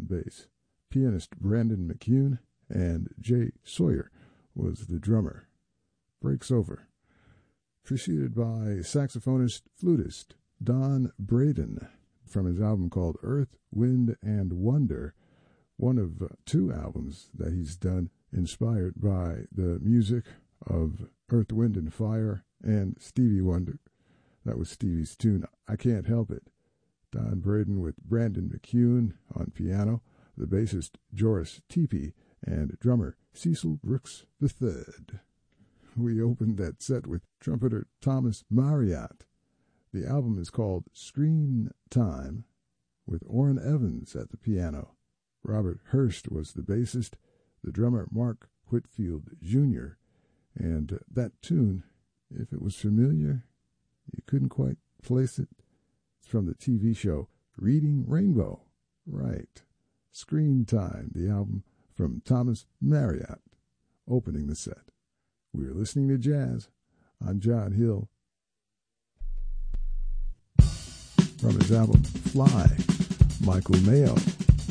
bass. Pianist Brandon McCune and Jay Sawyer was the drummer. Breaks Over. Preceded by saxophonist, flutist Don Braden from his album called Earth, Wind, and Wonder, one of two albums that he's done inspired by the music of Earth, Wind, and Fire and Stevie Wonder. That was Stevie's tune, I Can't Help It. Don Braden with Brandon McCune on piano, the bassist Joris Tepe, and drummer Cecil Brooks III. We opened that set with trumpeter Thomas Marriott. The album is called Screen Time, with Orrin Evans at the piano. Robert Hurst was the bassist, the drummer Mark Whitfield Jr., and that tune, if it was familiar, you couldn't quite place it. It's from the TV show Reading Rainbow. Right. Screen Time, the album from Thomas Marriott, opening the set. We're listening to jazz. I'm John Hill. From his album Fly, Michael Mayo.